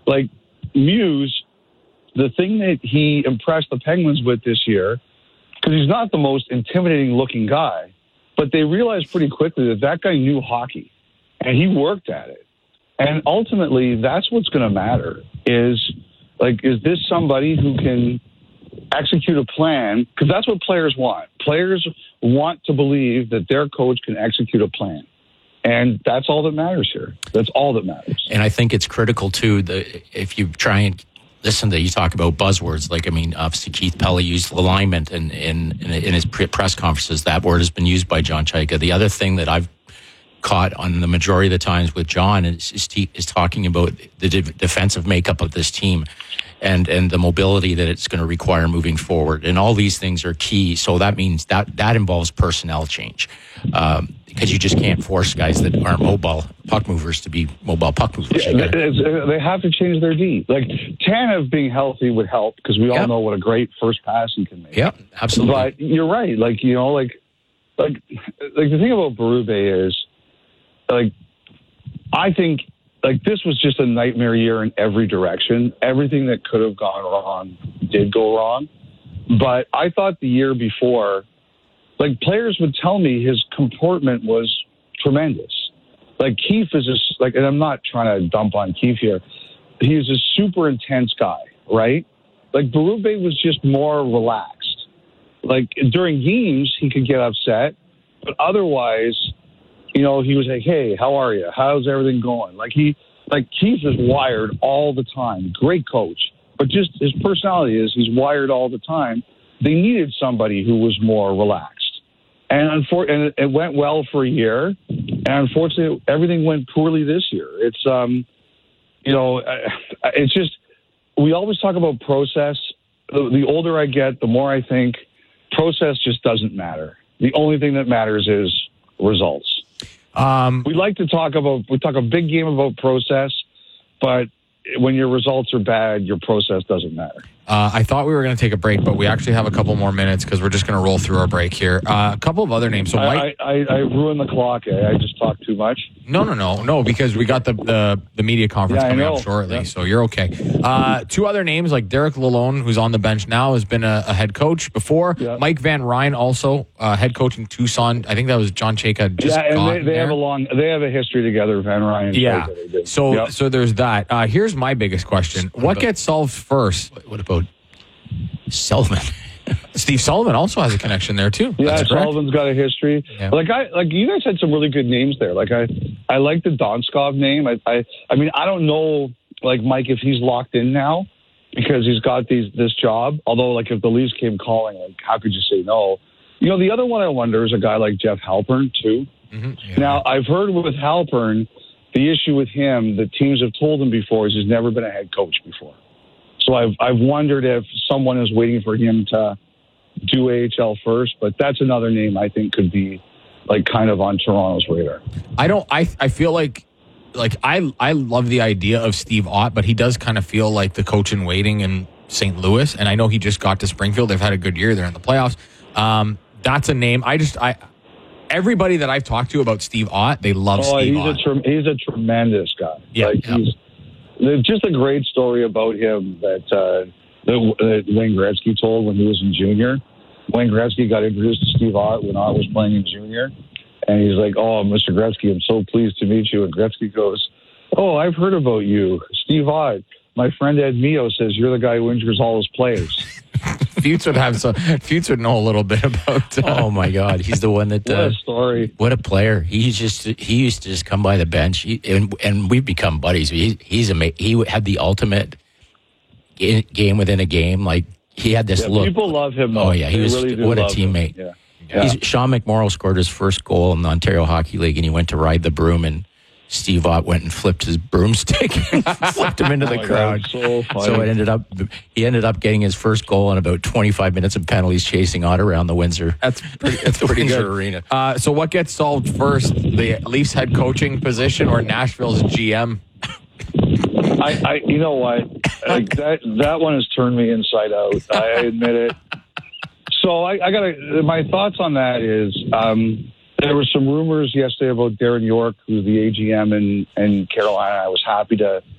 like Muse, the thing that he impressed the Penguins with this year, because he's not the most intimidating looking guy, but they realized pretty quickly that guy knew hockey and he worked at it. And ultimately, that's what's going to matter is this somebody who can execute a plan? Because that's what players want. Players want to believe that their coach can execute a plan. And that's all that matters here. That's all that matters. And I think it's critical, too, if you try and listen to, you talk about buzzwords, obviously Keith Pelley used alignment in his press conferences. That word has been used by John Chayka. The other thing that I've caught on the majority of the times with John is talking about the defensive makeup of this team and the mobility that it's going to require moving forward. And all these things are key. So that means that involves personnel change. Because you just can't force guys that aren't mobile puck movers to be mobile puck movers. Yeah, they have to change their D. Tanev being healthy would help because we all know what a great first pass he can make. Yeah, absolutely. But you're right. The thing about Berube is, I think this was just a nightmare year in every direction. Everything that could have gone wrong did go wrong. But I thought the year before, players would tell me his comportment was tremendous. Keefe is and I'm not trying to dump on Keefe here. He's a super intense guy, right? Berube was just more relaxed. During games, he could get upset, but otherwise, he was like, "Hey, how are you? How's everything going?" Keefe is wired all the time. Great coach, but just his personality is he's wired all the time. They needed somebody who was more relaxed. And it went well for a year, and unfortunately, everything went poorly this year. It's, it's just, we always talk about process. The older I get, the more I think process just doesn't matter. The only thing that matters is results. We talk a big game about process, but when your results are bad, your process doesn't matter. I thought we were going to take a break, but we actually have a couple more minutes because we're just going to roll through our break here. A couple of other names. So Mike, I ruined the clock. I just talked too much. No, because we got the media conference coming up shortly, so you're okay. Two other names like Derek Lalonde, who's on the bench now, has been a head coach before. Yeah. Mike Van Ryn, also head coach in Tucson. I think that was John Chayka. They have a history together, Van Ryn. Yeah. So there's that. Here's my biggest question: what gets solved first? What about Sullivan? Steve Sullivan also has a connection there too. Yeah, Sullivan's got a history. Yeah. You guys had some really good names there. I like the Donskov name. I mean, I don't know, Mike, if he's locked in now because he's got this job. Although, if the Leafs came calling, how could you say no? The other one I wonder is a guy like Jeff Halpern too. Mm-hmm. Yeah. Now, I've heard with Halpern, the issue with him, the teams have told him before, is he's never been a head coach before. So I've wondered if someone is waiting for him to do AHL first, but that's another name I think could be kind of on Toronto's radar. I feel like I love the idea of Steve Ott, but he does kind of feel like the coach in waiting in St. Louis, and I know he just got to Springfield. They've had a good year. They're in the playoffs. That's a name. Everybody that I've talked to about Steve Ott, they love Steve Ott. He's a tremendous guy. Yeah. There's just a great story about him that Wayne Gretzky told when he was in junior. Wayne Gretzky got introduced to Steve Ott when Ott was playing in junior. And he's like, "Oh, Mr. Gretzky, I'm so pleased to meet you." And Gretzky goes, "Oh, I've heard about you. Steve Ott, my friend Ed Mio says you're the guy who injures all his players." Futs would know a little bit about. Oh my God, he's the one that. What a story! What a player! He used to just come by the bench, and we've become buddies. He had the ultimate game within a game. He had this look. People love him. Oh yeah, he was really what a teammate. Yeah. Sean McMorrow scored his first goal in the Ontario Hockey League, and he went to ride the broom, and Steve Ott went and flipped his broomstick and flipped him into the crowd. God, so he ended up getting his first goal in about 25 minutes of penalties chasing Ott around the Windsor. That's pretty good. Arena. So what gets solved first, the Leafs head coaching position or Nashville's GM? You know what? That one has turned me inside out. I admit it. So my thoughts on that is, there were some rumors yesterday about Darren York, who's the AGM in Carolina. I was happy to